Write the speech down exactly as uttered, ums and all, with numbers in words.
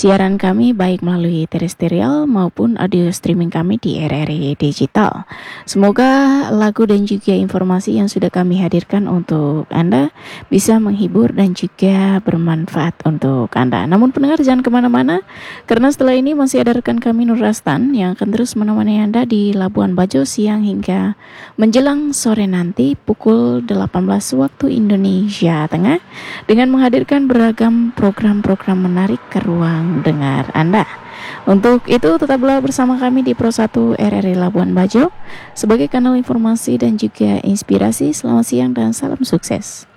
siaran kami baik melalui terestrial maupun audio streaming kami di R R I Digital. Semoga lagu dan juga informasi yang sudah kami hadirkan untuk Anda bisa menghibur dan juga bermanfaat untuk Anda. Namun pendengar jangan kemana-mana, karena setelah ini masih ada rekan kami Nur Rastan yang akan terus menemani Anda di Labuan Bajo siang hingga menjelang sore nanti pukul delapan belas waktu Indonesia Tengah dengan menghadirkan beragam program-program menarik ke ruang dengar Anda. Untuk itu tetaplah bersama kami di Pro satu R R I Labuan Bajo sebagai kanal informasi dan juga inspirasi. Selamat siang dan salam sukses.